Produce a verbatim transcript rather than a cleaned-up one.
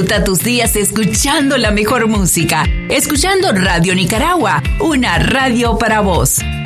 Disfruta tus días escuchando la mejor música, escuchando Radio Nicaragua, una radio para vos.